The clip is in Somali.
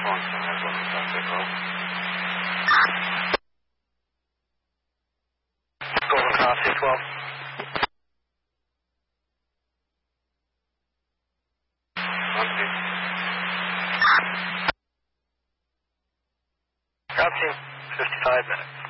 Swanson has one in South April. Golden Cross 212. Copy. 55 minutes.